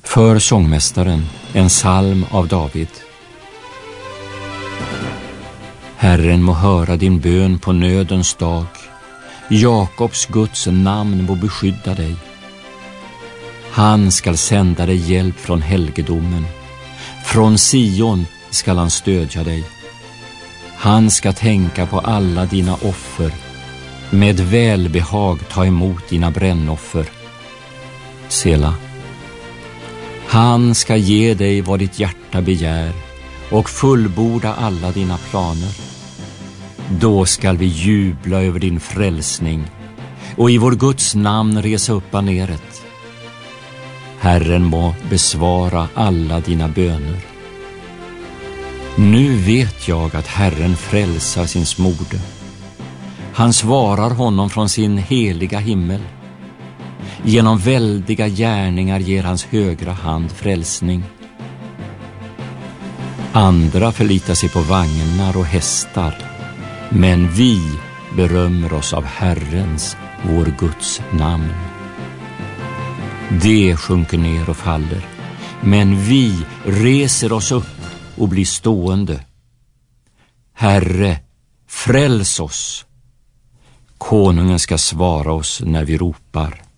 För sångmästaren, en psalm av David. Herren må höra din bön på nödens dag. Jakobs Guds namn må beskydda dig. Han skall sända dig hjälp från helgedomen. Från Sion skall han stödja dig. Han ska tänka på alla dina offer. Med välbehag ta emot dina brännoffer. Sela. Han ska ge dig vad ditt hjärta begär och fullborda alla dina planer. Då skall vi jubla över din frälsning och i vår Guds namn resa upp baneret. Herren må besvara alla dina böner. Nu vet jag att Herren frälsar sin smorde. Han svarar honom från sin heliga himmel. Genom väldiga gärningar ger hans högra hand frälsning. Andra förlitar sig på vagnar och hästar, men vi berömmer oss av Herrens, vår Guds namn. Det sjunker ner och faller, men vi reser oss upp och blir stående. Herre, fräls oss. Konungen ska svara oss när vi ropar.